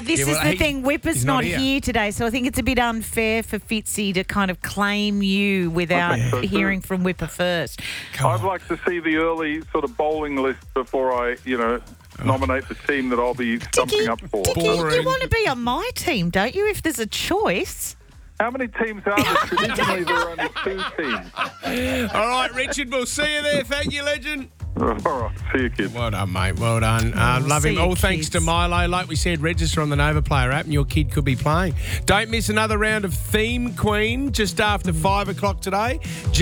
this Yeah, is well, the thing. Whipper's he's not not here. here today, so I think it's a bit unfair for Fitzy to kind of claim you without So hearing from Whipper first. I'd like to see the early sort of bowling list before I, nominate the team that I'll be stumping up for. Dicky, you Boring. want to be on my team, don't you, if there's a choice? How many teams are there? Traditionally, there are only 2 teams. All right, Richard, we'll see you there. Thank you, legend. All right, see you, kids. Well done, mate. Well done. Love see him. you, All thanks kids. to Milo. Like we said, register on the Nova Player app and your kid could be playing. Don't miss another round of Theme Queen just after 5 o'clock today.